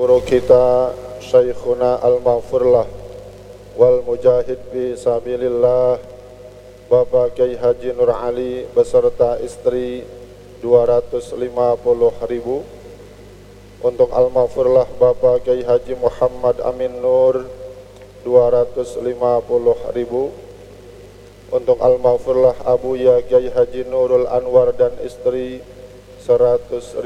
guru kita Syekhuna Al-Maghfurlah wal Mujahid fi sabilillah Bapak Kiai Haji Nur Ali beserta istri 250.000. Untuk Al-Maghfurlah Bapak Kiai Haji Muhammad Amin Nur 250.000. Untuk Al-Maghfurlah Abu Ya Kiai Haji Nurul Anwar dan istri 100.000.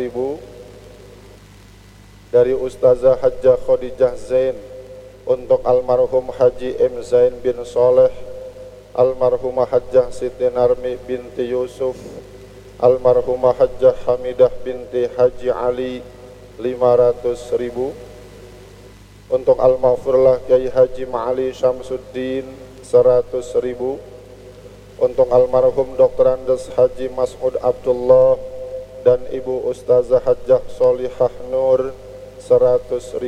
Dari Ustazah Hajjah Khadijah Zain untuk almarhum Haji M. Zain bin Soleh, almarhumah Hajjah Siti Narmi binti Yusuf, almarhumah Hajjah Hamidah binti Haji Ali 500.000. Untuk Al-Maghfurlah Kiai Haji Ma'ali Syamsuddin 100.000. Untuk almarhum Dr. Andes Haji Mas'ud Abdullah dan Ibu Ustazah Hajjah Solihah Nur 100.000.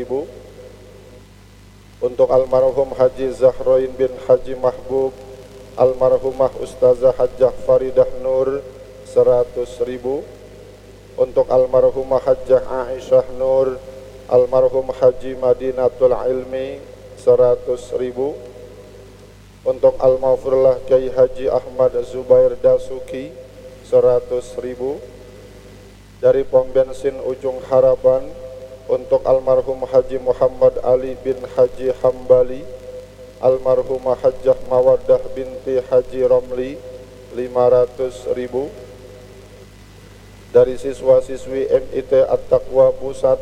Untuk almarhum Haji Zahroin bin Haji Mahbub, almarhumah Ustazah Hajjah Faridah Nur 100.000. Untuk almarhumah Hajjah Aisyah Nur, almarhum Haji Madinatul Ilmi 100.000. Untuk Al-Maghfurlah Kiai Haji Ahmad Zubair Dasuki 100.000. Dari pom bensin Ujung Harapan untuk almarhum Haji Muhammad Ali bin Haji Hambali, almarhumah Hajjah Mawaddah binti Haji Romli 500.000. Dari siswa-siswi MIT At-Taqwa Pusat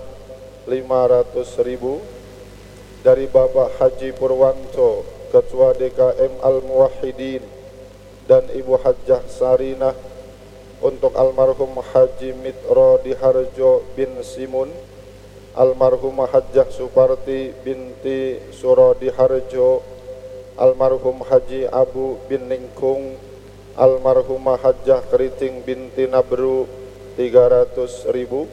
500.000. Dari Bapak Haji Purwanto Ketua DKM Al-Muwahhidin dan Ibu Hajjah Sarinah untuk almarhum Haji Mitro Diharjo bin Simun, almarhumah Hajjah Suparti binti Surodi Harjo, almarhum Haji Abu bin Ningkung, almarhumah Hajjah Keriting binti Nabru 300.000.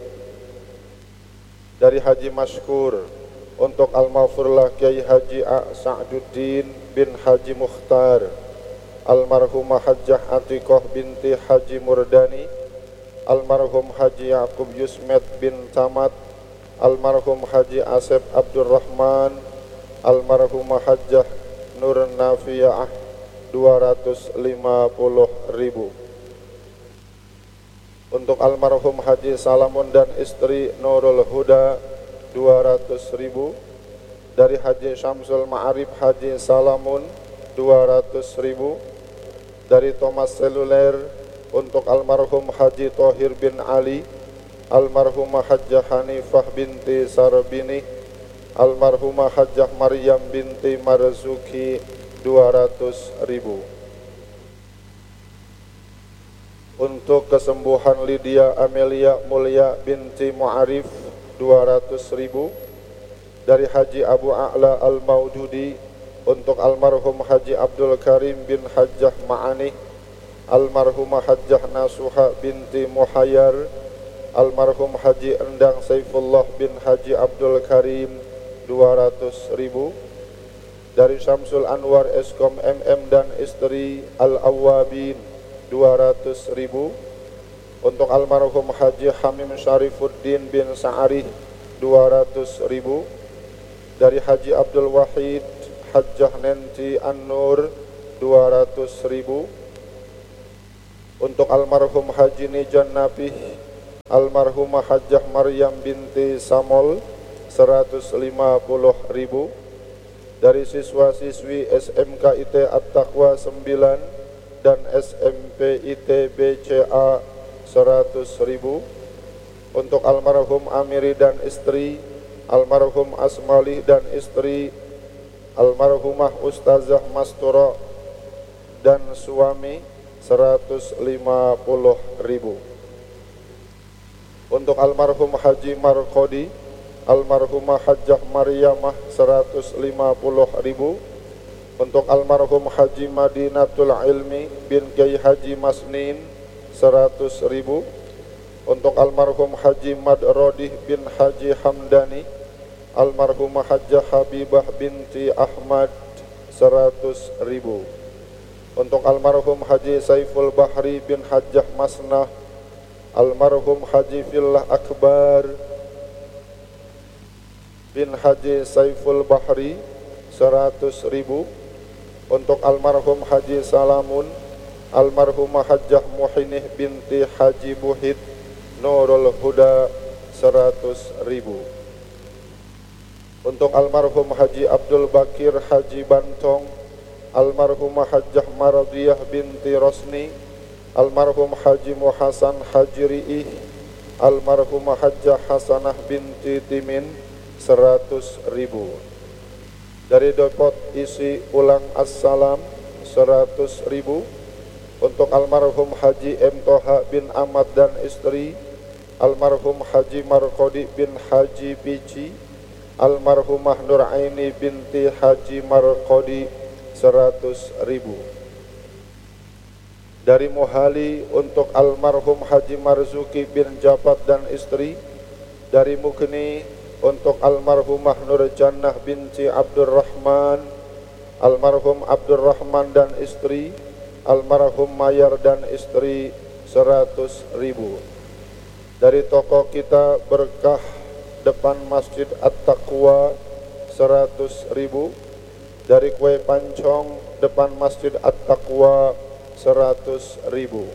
Dari Haji Maskur untuk Al-Maghfurlah Kiai Haji A. Sa'duddin bin Haji Mukhtar, almarhumah Hajjah Atiqah binti Haji Murdani, almarhum Haji Yaqub Yusmet bin Tamat, almarhum Haji Asep Abdurrahman, almarhumah Hajjah Nur Nafiah 250.000. Untuk almarhum Haji Salamun dan istri Nurul Huda 200.000. Dari Haji Syamsul Ma'arif Haji Salamun 200.000. Dari Thomas Seluler untuk almarhum Haji Thohir bin Ali, almarhumah Hajjah Hanifah binti Sarbini, almarhumah Hajjah Maryam binti Marzuki 200.000. Untuk kesembuhan Lydia Amelia Mulia binti Mu'arif 200.000. Dari Haji Abu A'la Al-Maududi untuk almarhum Haji Abdul Karim bin Hajjah Ma'ani, almarhumah Hajjah Nasuha binti Muhayyar, almarhum Haji Endang Saifullah bin Haji Abdul Karim 200.000. Dari Syamsul Anwar Eskom MM dan istri Al-Awwabin 200.000. Untuk almarhum Haji Hamim Syarifuddin bin Sa'arih 200.000. Dari Haji Abdul Wahid Hajjah Nenti An-Nur 200.000. Untuk almarhum Haji Nijan Napih, almarhumah Hajjah Maryam binti Samol 150.000. Dari siswa-siswi SMK IT At-Taqwa 9 dan SMP IT BCA 100.000. Untuk almarhum Amiri dan istri, almarhum Asmalih dan istri, almarhumah Ustazah Mastura dan suami 150.000. Untuk almarhum Haji Markodi, almarhumah Hajjah Maryamah 150.000. Untuk almarhum Haji Madinatul Ilmi bin Kiai Haji Masnin 100.000. Untuk almarhum Haji Madrodih bin Haji Hamdani, almarhumah Hajjah Habibah binti Ahmad 100.000. Untuk almarhum Haji Saiful Bahri bin Hajjah Masnah, almarhum Haji Fillah Akbar bin Haji Saiful Bahri 100.000. Untuk almarhum Haji Salamun, almarhumah Hajjah Muhinih binti Haji Buhid Nurul Huda 100.000. Untuk almarhum Haji Abdul Bakir Haji Bantong, almarhumah Hajjah Maradiyah binti Rosni, almarhum Haji Muhasan Haji Ri'ih, almarhumah Hajjah Hasanah binti Timin 100.000. Dari depot isi ulang assalam 100.000. Untuk almarhum Haji M. Toha bin Ahmad dan istri, almarhum Haji Markodi bin Haji Pici, almarhumah Nuraini binti Haji Markodi 100.000. Dari Muhali untuk almarhum Haji Marzuki bin Jabat dan istri. Dari Mukni untuk almarhumah Nur Jannah binti Abdurrahman, almarhum Abdurrahman dan istri, almarhum Mayar dan istri 100.000. Dari toko kita Berkah depan Masjid At-Taqwa 100.000. Dari Kue Pancong depan Masjid At-Taqwa 100.000.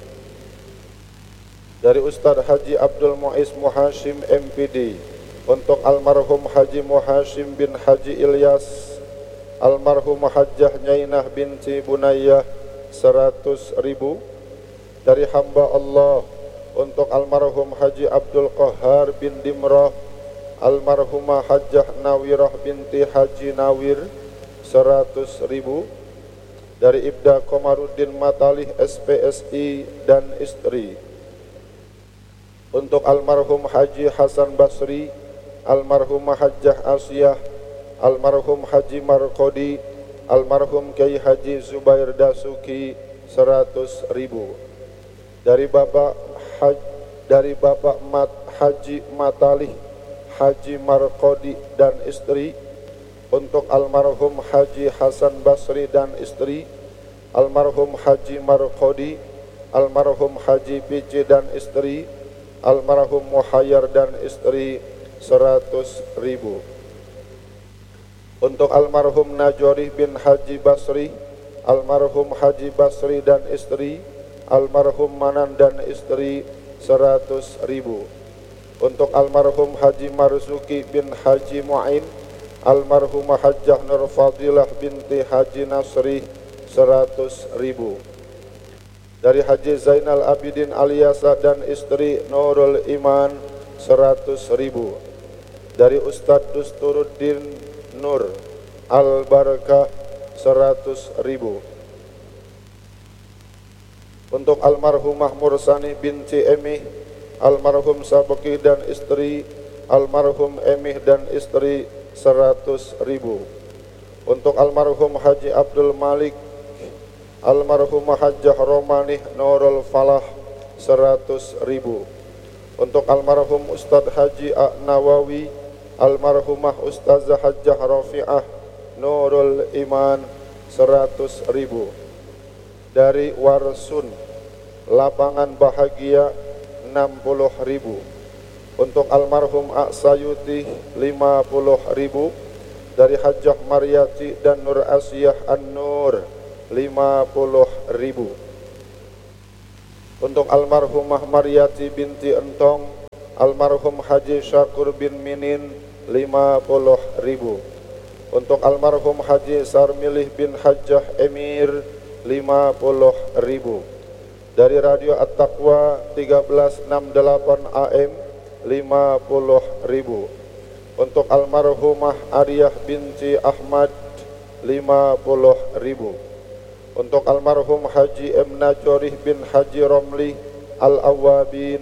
Dari Ustadz Haji Abdul Muiz Muhashim MPD untuk almarhum Haji Muhashim bin Haji Ilyas, almarhum Hajjah Nyainah binti Bunayyah 100.000. Dari hamba Allah untuk almarhum Haji Abdul Qahar bin Dimrah, almarhumah Hajjah Nawirah binti Haji Nawir 100.000. Dari Ibda Komaruddin Matalih SPSI dan istri untuk almarhum Haji Hasan Basri, almarhumah Hajjah Asiyah, almarhum Haji Markodi, almarhum Kiai Haji Zubair Dasuki 100.000. Dari Bapak Haji Matalih Haji Markodi dan istri untuk almarhum Haji Hasan Basri dan istri, almarhum Haji Markodi, almarhum Haji Pici dan istri, almarhum Muhayyar dan istri 100.000. Untuk almarhum Najorih bin Haji Basri, almarhum Haji Basri dan istri, almarhum Manan dan istri 100.000. Untuk almarhum Haji Marzuki bin Haji Mu'in, almarhumah Hajjah Nur Fadilah binti Haji Nasri 100.000. Dari Haji Zainal Abidin Aliasa dan istri Nurul Iman 100.000. Dari Ustadz Dusturuddin Nur Al-Barakah 100.000. Untuk almarhumah Mursani binti Emih, almarhum Sabeki dan istri, almarhum Emih dan istri 100.000. Untuk almarhum Haji Abdul Malik, almarhumah Hajjah Romanih Nurul Falah 100.000. Untuk almarhum Ustadz Haji Nawawi, almarhumah Ustazah Hajjah Rafi'ah Nurul Iman 100.000. Dari Warsun Lapangan Bahagia 60.000. Untuk almarhum Aksayuti 50.000. Dari Hajjah Maryati dan Nur Asiyah An-Nur 50.000. Untuk almarhumah Maryati binti Entong, almarhum Haji Syakur bin Minin 50.000. Untuk almarhum Haji Sarmilih bin Hajjah Emir 50.000. Dari Radio At-Taqwa 1368 AM 50.000. Untuk almarhumah Ariyah binti Ahmad 50.000. Untuk almarhum Haji M. Najorih bin Haji Romli Al-Awwabin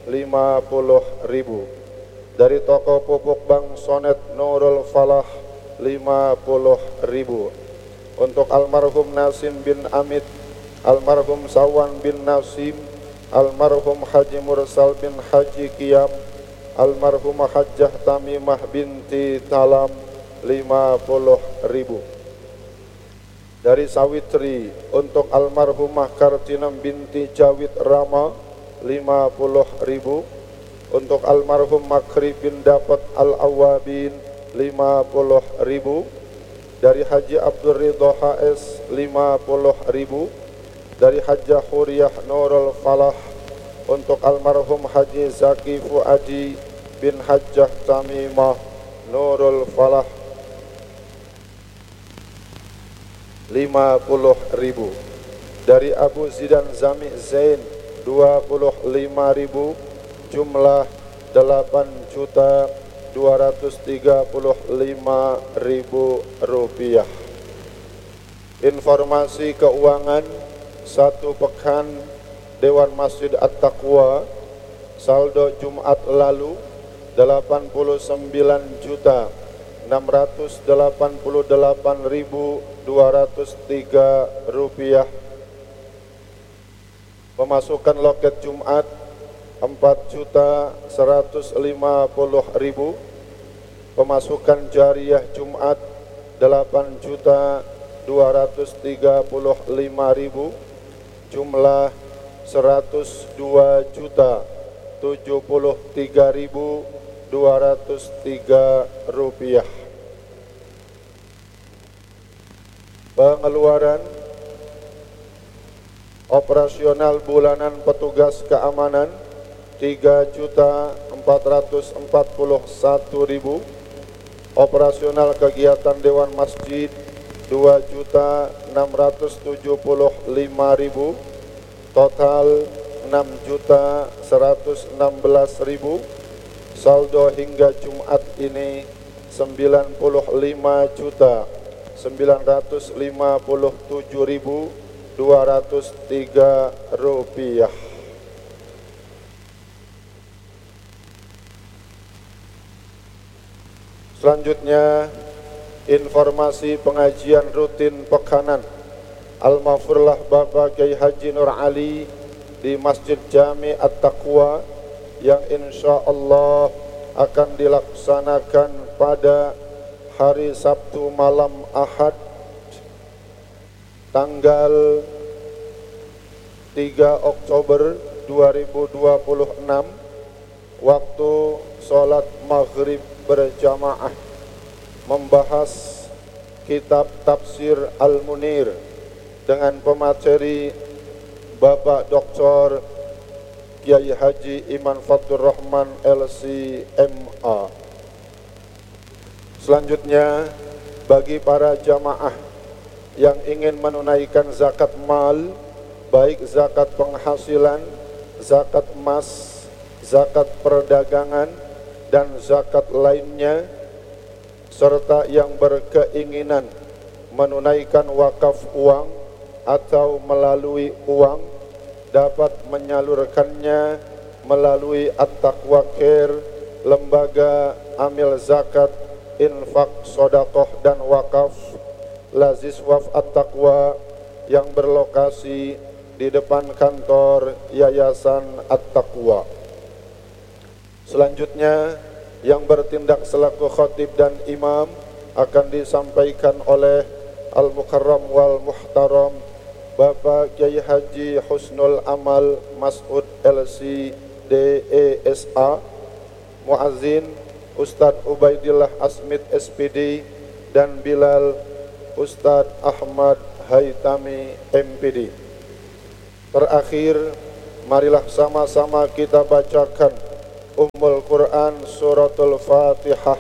50.000. Dari toko pupuk Bang Sonet Nurul Falah 50.000. Untuk almarhum Nasim bin Amit, almarhum Sawan bin Nasim, almarhum Haji Mursal bin Haji Qiyam, almarhumah Hajjah Tamimah binti Talam 50.000. Dari Sawitri untuk almarhumah Kartinem binti Jawid Rama 50.000. Untuk almarhum Makri bin Dapat Al-Awwabin 50.000. Dari Haji Abdul Ridho HS 50.000. Dari Hajjah Huriyah Nurul Falah untuk almarhum Haji Zaki Fuadi bin Hajjah Tamimah Nurul Falah 50.000. Dari Abu Zidan Zami Zain 25.000, jumlah 8.235.000 rupiah. Informasi keuangan 1 pekan Dewan Masjid At-Taqwa, saldo Jumat lalu 89.688.203 rupiah. Pemasukan loket Jumat 4.150.000. Pemasukan jariah Jumat 8.235.000, jumlah 102.073.203 rupiah. Pengeluaran operasional bulanan petugas keamanan 3.441.000. Operasional kegiatan Dewan Masjid 2.675.000. Total 6.116.000. Saldo hingga Jumat ini 95.957.203 rupiah. Selanjutnya, informasi pengajian rutin pekanan Al-Maghfurlah Bapak Kiai Haji Nur Ali di Masjid Jami At-Taqwa yang insya Allah akan dilaksanakan pada hari Sabtu malam Ahad tanggal 3 Oktober 2026, waktu sholat maghrib berjamaah, membahas kitab Tafsir Al-Munir dengan pemateri Bapak Dr. Kiai Haji Iman Fatur Rahman LC.MA. Selanjutnya, bagi para jamaah yang ingin menunaikan zakat mal, baik zakat penghasilan, zakat emas, zakat perdagangan, dan zakat lainnya, serta yang berkeinginan menunaikan wakaf uang atau melalui uang, dapat menyalurkannya melalui At-Taqwa Care, lembaga amil zakat, infak, sodakoh, dan wakaf Laziswaf At-Taqwa yang berlokasi di depan kantor Yayasan At-Taqwa. Selanjutnya, yang bertindak selaku khatib dan imam akan disampaikan oleh Al-Mukarram wal Muhtaram Bapak Kiai Haji Husnul Amal Mas'ud LC DESA, Muazzin Ustadz Ubaidillah Asmid SPD, dan Bilal Ustadz Ahmad Haitami MPD. Terakhir, marilah sama-sama kita bacakan Ummul Quran Suratul Fatihah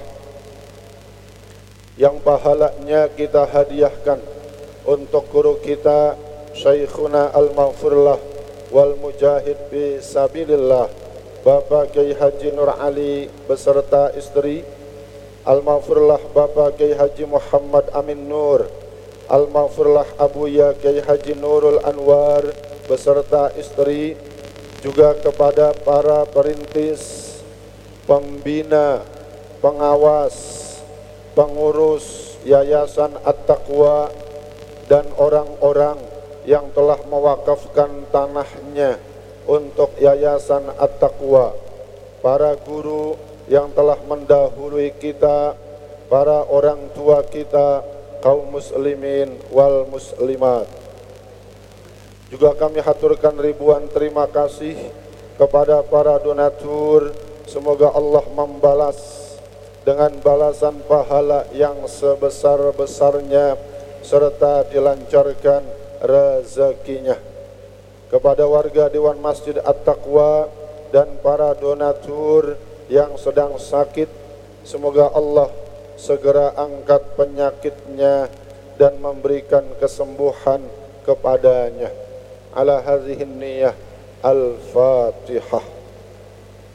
yang pahalanya kita hadiahkan untuk guru kita Syekhuna Al-Maghfurlah wal Mujahid fi Sabilillah Bapak Kiai Haji Nur Ali beserta istri, Al-Maghfurlah Bapak Kiai Haji Muhammad Amin Nur, Al-Maghfurlah Abuya Kiai Haji Nurul Anwar beserta istri, juga kepada para perintis, pembina, pengawas, pengurus Yayasan At-Taqwa, dan orang-orang yang telah mewakafkan tanahnya untuk Yayasan At-Taqwa, para guru yang telah mendahului kita, para orang tua kita, kaum muslimin wal muslimat. Juga kami haturkan ribuan terima kasih kepada para donatur. Semoga Allah membalas dengan balasan pahala yang sebesar-besarnya serta dilancarkan rezekinya. Kepada warga Dewan Masjid At-Taqwa dan para donatur yang sedang sakit, semoga Allah segera angkat penyakitnya dan memberikan kesembuhan kepadanya. Ala hadhihi niyyah. Al-Fatihah.